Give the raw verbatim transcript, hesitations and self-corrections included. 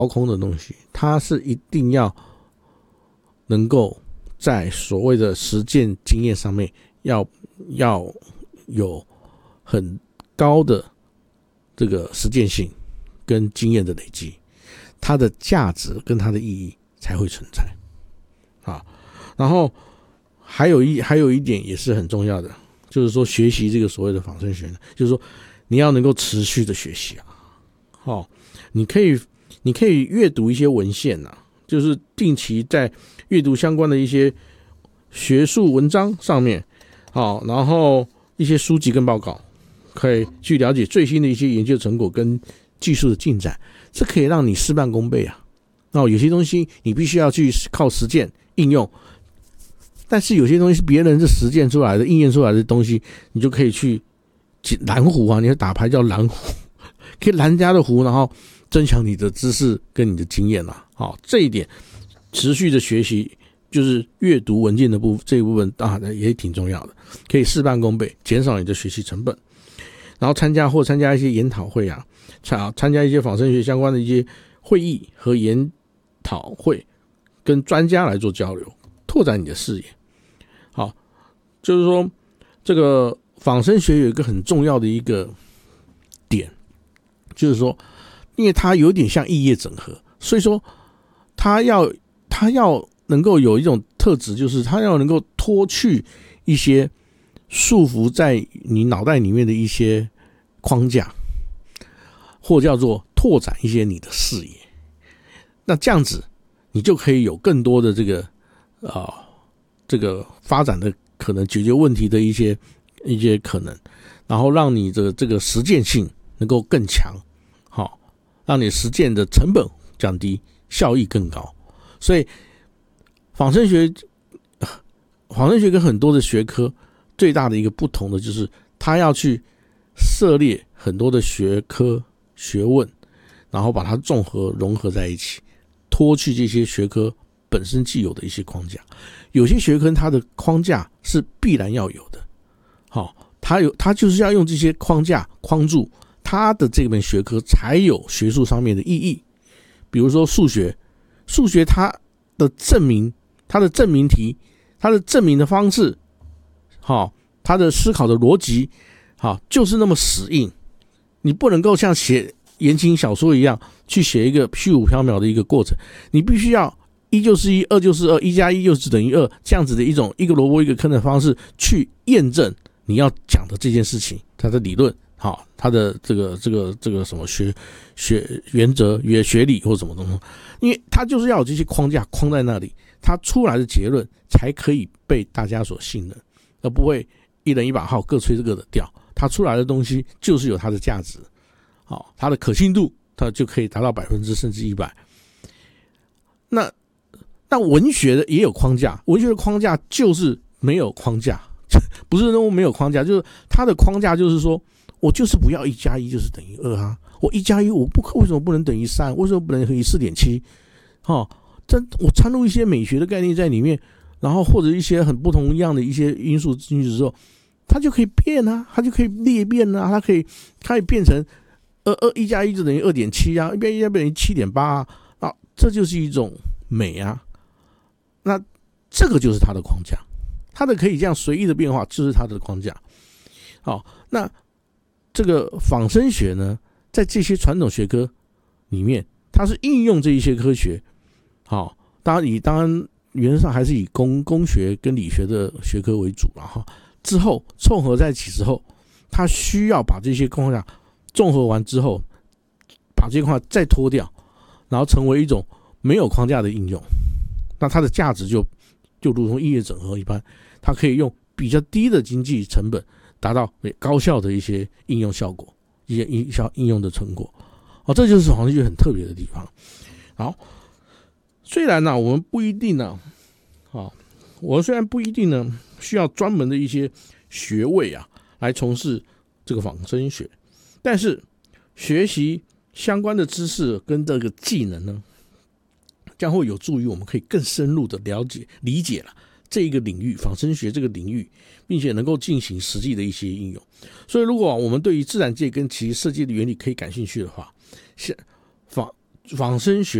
高空的东西，它是一定要能够在所谓的实践经验上面要要有很高的这个实践性跟经验的累积，它的价值跟它的意义才会存在啊。然后还有一还有一点也是很重要的，就是说学习这个所谓的仿生学呢，就是说你要能够持续的学习啊。哦，你可以你可以阅读一些文献啊，就是定期在阅读相关的一些学术文章上面，好，然后一些书籍跟报告，可以去了解最新的一些研究成果跟技术的进展，这可以让你事半功倍啊。哦，有些东西你必须要去靠实践应用，但是有些东西是别人是实践出来的、应验出来的东西，你就可以去蓝湖啊，你会打牌叫蓝湖，可以蓝人家的湖，然后增强你的知识跟你的经验啊。好，这一点持续的学习，就是阅读文件的部分这一部分啊，也挺重要的，可以事半功倍，减少你的学习成本。然后参加或参加一些研讨会啊，参加一些仿生学相关的一些会议和研讨会，跟专家来做交流，拓展你的视野。好，就是说这个仿生学有一个很重要的一个点，就是说因为它有点像异业整合，所以说它要它要能够有一种特质，就是它要能够脱去一些束缚在你脑袋里面的一些框架，或叫做拓展一些你的视野。那这样子你就可以有更多的这个啊、呃、这个发展的可能，解决问题的一些一些可能，然后让你的这个实践性能够更强，好，让你实践的成本降低，效益更高。所以仿生学仿生学跟很多的学科最大的一个不同的就是它要去涉猎很多的学科学问，然后把它综合融合在一起，脱去这些学科本身既有的一些框架。有些学科它的框架是必然要有的，好，它有它就是要用这些框架框住它的这门学科才有学术上面的意义。比如说数学，数学它的证明，它的证明题，它的证明的方式，好，它的思考的逻辑，好，就是那么死硬。你不能够像写言情小说一样去写一个虚无缥缈的一个过程，你必须要一就是一，二就是二，一加一就是等于二，这样子的一种一个萝卜一个坑的方式去验证你要讲的这件事情，它的理论，好，它的这个这个这个什么学学原则、学理或什么东西，因为它就是要有这些框架框在那里，它出来的结论才可以被大家所信任，而不会一人一把号各吹各的调。它出来的东西就是有它的价值，好，它的可信度它就可以达到百分之甚至一百。那那文学的也有框架，文学的框架就是没有框架，不是说没有框架，就是它的框架就是说，我就是不要一加一就是等于二啊，我一加一我不为什么不能等于三？为什么不能等于四点七？哦，这我掺入一些美学的概念在里面，然后或者一些很不同样的一些因素进去之后，它就可以变啊，它就可以裂变啊，它可以它可以变成二二一加一就等于二点七啊，一加一就等于七点八啊，啊，这就是一种美啊。那这个就是它的框架，它的可以这样随意的变化，就是它的框架。好，那这个仿生学呢，在这些传统学科里面，它是应用这一些科学，好，当然以当然原则上还是以工工学跟理学的学科为主了哈。之后凑合在一起之后，它需要把这些框架综合完之后，把这些框架再脱掉，然后成为一种没有框架的应用。那它的价值就就如同异业整合一般，它可以用比较低的经济成本达到高效的一些应用效果，一些应应用的成果。哦，这就是仿生学很特别的地方。好，虽然呢、啊，我们不一定呢、啊，啊，我们虽然不一定呢需要专门的一些学位啊来从事这个仿生学，但是学习相关的知识跟这个技能呢，将会有助于我们可以更深入的了解理解了这一个领域，仿生学这个领域，并且能够进行实际的一些应用。所以如果我们对于自然界跟其设计的原理可以感兴趣的话，仿仿生学